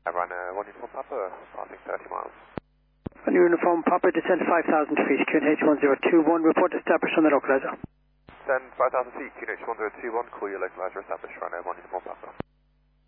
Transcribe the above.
Runway 1 Uniform Papa, passing 30 miles. On Uniform Papa, descend 5,000 feet, QNH 1021, report established on the localizer. Descend 5,000 feet, QNH 1021, call your localizer established, runway 1 Uniform Papa.